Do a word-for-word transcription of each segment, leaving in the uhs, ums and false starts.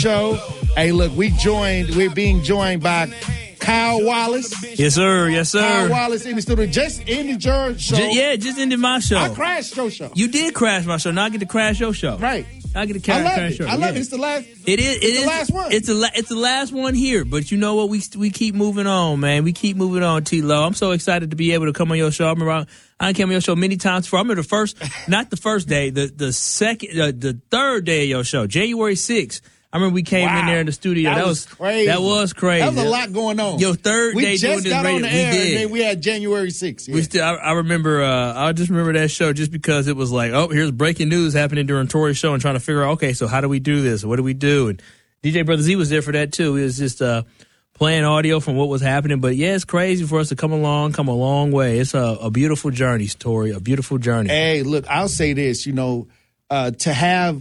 show. Hey, look, we joined. We're being joined by Kyle Wallace. Yes, sir. Yes, sir. Kyle Wallace in the studio. Just ended your show. Just, yeah, just ended my show. I crashed your show. You did crash my show. Now I get to crash your show. Right. I get to crash, I love crash it. your show. I love yeah. it. It's the last. It is. It it's is the last one. It's the it's the last one here. But you know what? We we keep moving on, man. We keep moving on. T-Lo, I'm so excited to be able to come on your show. I remember I, I came on your show many times before. I remember the first, not the first day, the the second, uh, the third day of your show, January sixth. I remember we came wow. in there in the studio. That, that was, was crazy. That was crazy. That was a lot going on. Your third we day just doing this got radio. on the air, we did. And then we had January sixth. Yeah. We still. I, I remember. Uh, I just remember that show just because it was like, oh, here's breaking news happening during Tori's show, and trying to figure out, okay, so how do we do this? What do we do? And D J Brother Z was there for that too. He was just uh, playing audio from what was happening. But yeah, it's crazy for us to come along, come a long way. It's a, a beautiful journey, Tori. A beautiful journey. Hey, look, I'll say this. You know, uh, to have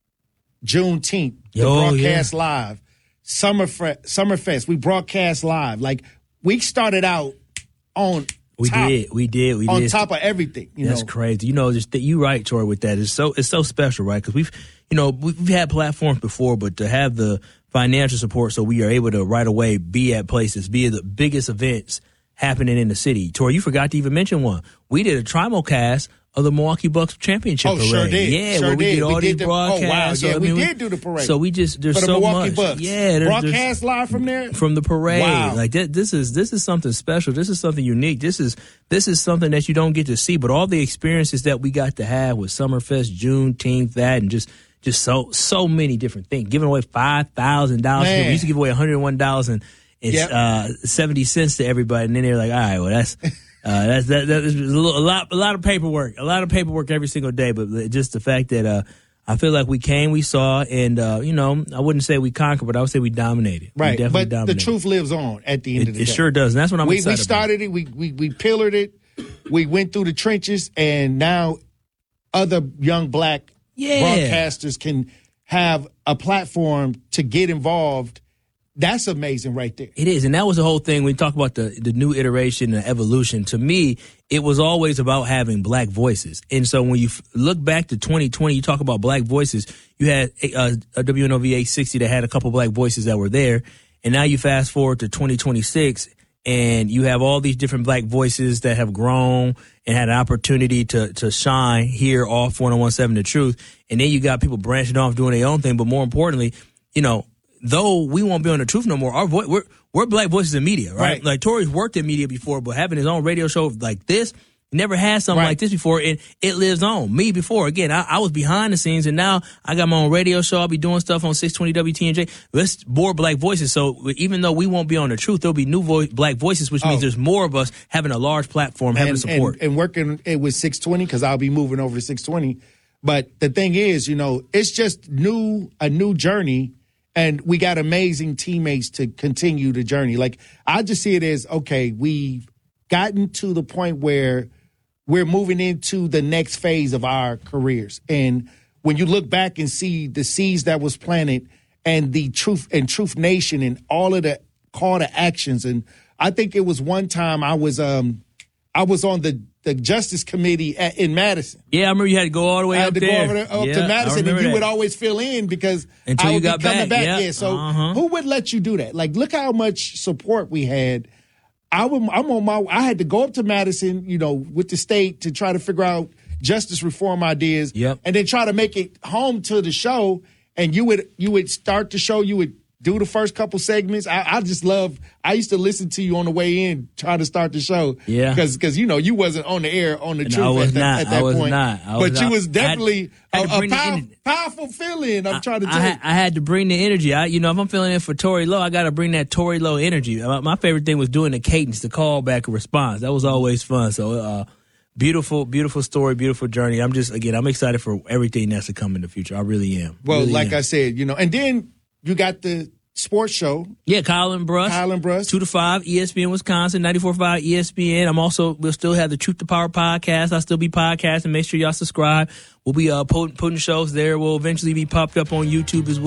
Juneteenth, the oh, broadcast yeah. live, Summerfest, Summerfest, we broadcast live. Like, we started out on We top, did, we did, we on did. top of everything. You That's know? crazy. You know, just that you right, Tori, with that. It's so it's so special, right? Because we've, you know, we've had platforms before, but to have the financial support so we are able to right away be at places, be at the biggest events happening in the city. Tori, you forgot to even mention one. We did a Trimulcast of the Milwaukee Bucks championship oh, parade. sure did. Yeah, sure where we did. did all we these did the, broadcasts. Oh, wow. So, Yeah, I mean, we did do the parade. So we just, there's For the so Milwaukee much. Bucks. Yeah. There's, Broadcast there's, live from there? From the parade. Wow. Like, that, this is this is something special. This is something unique. This is this is something that you don't get to see. But all the experiences that we got to have with Summerfest, Juneteenth, that, and just just so so many different things. Giving away five thousand dollars. We used to give away one hundred one dollars and yep. uh, seventy cents to everybody. And then they're like, all right, well, that's... Uh, that's that. That is a, little, a lot. A lot of paperwork. A lot of paperwork every single day. But just the fact that uh, I feel like we came, we saw, and uh, you know, I wouldn't say we conquered, but I would say we dominated. Right. We definitely but dominated. the truth lives on at the end it, of the it day. It sure does, and that's what I'm we, excited We started about. it. We we we pillared it. We went through the trenches, and now other young black yeah. broadcasters can have a platform to get involved. That's amazing right there. It is, and that was the whole thing when you talk about the, the new iteration and evolution. To me, it was always about having black voices. And so when you f- look back to twenty twenty, you talk about black voices, you had uh, a W N O V eight sixty that had a couple black voices that were there. And now you fast forward to twenty twenty-six, and you have all these different black voices that have grown and had an opportunity to to shine here off one oh one seven The Truth. And then you got people branching off doing their own thing. But more importantly, you know, though we won't be on The Truth no more, our voice, we're, we're black voices in media, right? right? Like, Tori's worked in media before, but having his own radio show like this, never had something right. like this before, and it lives on. Me before, again, I, I was behind the scenes, and now I got my own radio show. I'll be doing stuff on six twenty W T N J. Let's more black voices. So even though we won't be on The Truth, there'll be new vo- black voices, which oh. means there's more of us having a large platform, having and, support. And, and working it with six twenty, because I'll be moving over to six twenty. But the thing is, you know, it's just new a new journey. And we got amazing teammates to continue the journey. Like, I just see it as, okay, we've gotten to the point where we're moving into the next phase of our careers. And when you look back and see the seeds that was planted and the Truth and Truth Nation and all of the call to actions. And I think it was one time I was um I was on the, the Justice Committee at, in Madison. Yeah, I remember you had to go all the way I up had to there. go over there, up yeah, to Madison, and you that. would always fill in because Until I you would got be coming back. back. Yeah. Yeah, so uh-huh. who would let you do that? Like, look how much support we had. I would, I'm on my. I had to go up to Madison, you know, with the state to try to figure out justice reform ideas, yep. and then try to make it home to the show. And you would you would start the show. You would do the first couple segments. I, I just love. I used to listen to you on the way in, try to start the show. Yeah, because because you know you wasn't on the air on the and truth I was at that, not. at that I was point. not. I was but not. you was definitely I had, I had a, a power, power, powerful feeling. I'm I, trying to tell I, you. had, I had to bring the energy. I, you know, if I'm feeling it for Tori Lowe, I got to bring that Tori Lowe energy. My, my favorite thing was doing the cadence, the call back and response. That was always fun. So, uh, beautiful, beautiful story, beautiful journey. I'm just, again, I'm excited for everything that's to come in the future. I really am. Well, really like am. I said, you know, and then you got the sports show. Yeah, Kyle and Bruss. Kyle and Bruss. two to five, E S P N Wisconsin, ninety-four point five E S P N. I'm also, we'll still have the Truth to Power podcast. I'll still be podcasting. Make sure y'all subscribe. We'll be uh, putting, putting shows there. We'll eventually be popped up on YouTube as well.